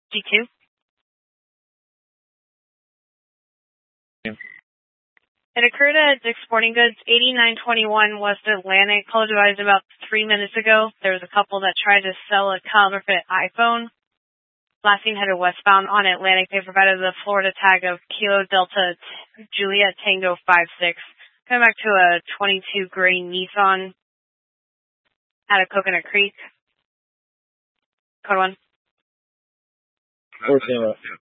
G2. It occurred at Dick's Sporting Goods, 8921 West Atlantic. Call advised about 3 minutes ago. There was a couple that tried to sell a counterfeit iPhone. Last seen headed westbound on Atlantic. They provided the Florida tag of Kilo Delta Juliet Tango 56. Coming back to a 22 gray Nissan out of Coconut Creek. Code 1. 14.